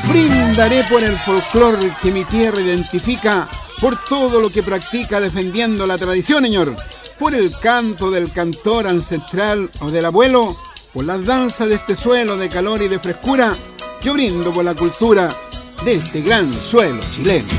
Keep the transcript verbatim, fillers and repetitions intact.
Brindaré por el folclore que mi tierra identifica, por todo lo que practica defendiendo la tradición, señor, por el canto del cantor ancestral o del abuelo, por las danzas de este suelo de calor y de frescura. Yo brindo por la cultura de este gran suelo chileno.